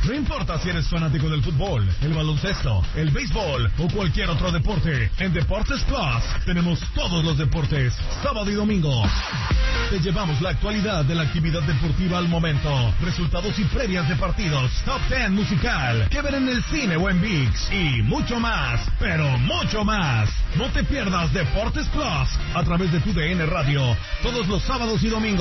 No importa si eres fanático del fútbol, el baloncesto, el béisbol o cualquier otro deporte, en Deportes Plus tenemos todos los deportes, sábado y domingo. Te llevamos la actualidad de la actividad deportiva al momento, resultados y previas de partidos, top 10 musical, que ver en el cine o en ViX y mucho más, pero mucho más. No te pierdas Deportes Plus a través de tu DN Radio todos los sábados y domingos.